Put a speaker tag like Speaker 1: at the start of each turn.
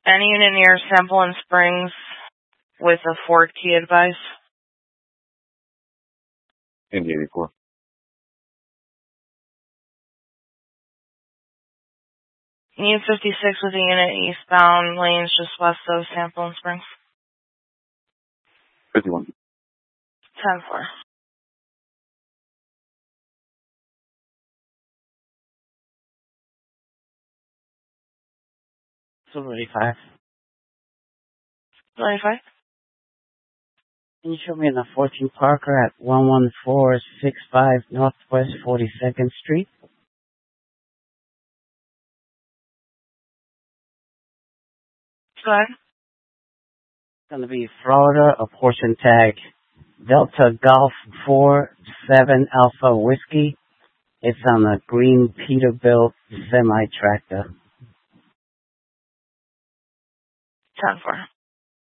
Speaker 1: Any unit near Sample and Springs with a Ford key advice?
Speaker 2: Indy 84.
Speaker 1: Unit 56 with a unit eastbound lanes just west of Sample and Springs.
Speaker 2: 51.
Speaker 1: 10-4.
Speaker 3: Silver 85.
Speaker 1: 95.
Speaker 3: Can you show me in the 14 Parker at 11465 Northwest 42nd Street?
Speaker 1: Go ahead.
Speaker 3: It's going to be Florida, a portion tag, Delta Golf 47 Alpha Whiskey. It's on a green Peterbilt semi-tractor.
Speaker 1: 10-4.